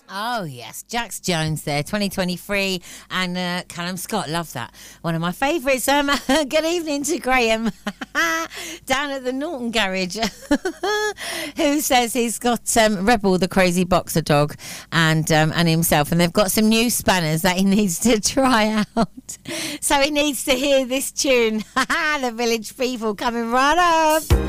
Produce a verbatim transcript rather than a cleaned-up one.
Oh, yes. Jax Jones there, twenty twenty-three. And uh, Callum Scott, love that. One of my favourites. Um, good evening to Graham down at the Norton Garage, who says he's got um, Rebel, the crazy boxer dog, and um, and himself. And they've got some new spanners that he needs to try out. So he needs to hear this tune. The Village People coming right up.